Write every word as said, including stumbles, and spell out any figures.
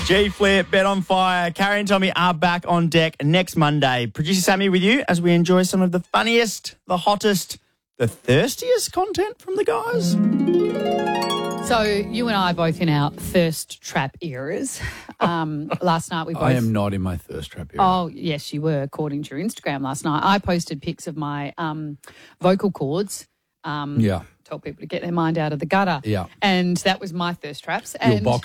G Flip, Bet on Fire, Carrie and Tommy are back on deck next Monday. Producer Sammy with you as we enjoy some of the funniest, the hottest, the thirstiest content from the guys. So you and I are both in our thirst trap eras. Um, last night we both... I am not in my thirst trap era. Oh, yes, you were, according to your Instagram last night. I posted pics of my um, vocal cords. Um, yeah. Told people to get their mind out of the gutter. Yeah. And that was my thirst traps. Your And box